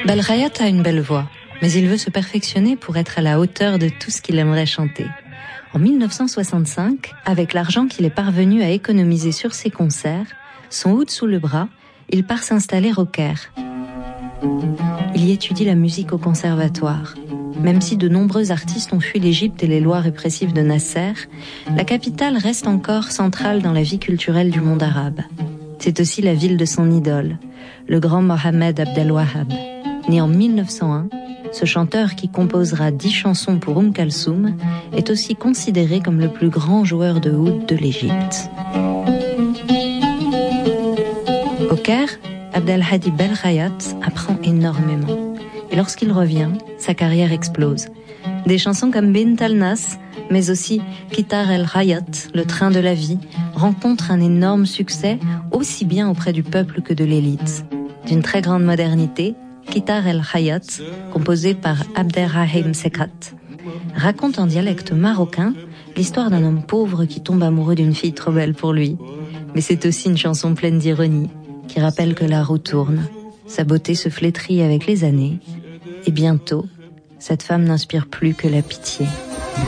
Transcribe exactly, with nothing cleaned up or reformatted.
Belkhayat a une belle voix, mais il veut se perfectionner pour être à la hauteur de tout ce qu'il aimerait chanter. En mille neuf cent soixante-cinq, avec l'argent qu'il est parvenu à économiser sur ses concerts, son oud sous le bras, il part s'installer au Caire. Il y étudie la musique au conservatoire. Même si de nombreux artistes ont fui l'Égypte et les lois répressives de Nasser, la capitale reste encore centrale dans la vie culturelle du monde arabe. C'est aussi la ville de son idole, le grand Mohamed Abdel Wahab. Né en mille neuf cent un, ce chanteur qui composera dix chansons pour Oum Kalsoum est aussi considéré comme le plus grand joueur de oud de l'Égypte. Au Caire, Abdelhadi Belkhayat apprend énormément. Et lorsqu'il revient, sa carrière explose. Des chansons comme Bint al-Nas, mais aussi Qitar el-Hayat, le train de la vie, rencontrent un énorme succès, aussi bien auprès du peuple que de l'élite. D'une très grande modernité, Qitar el-Hayat, composé par Abderrahim Sekat, raconte en dialecte marocain l'histoire d'un homme pauvre qui tombe amoureux d'une fille trop belle pour lui. Mais c'est aussi une chanson pleine d'ironie, qui rappelle que la roue tourne. Sa beauté se flétrit avec les années, et bientôt, cette femme n'inspire plus que la pitié.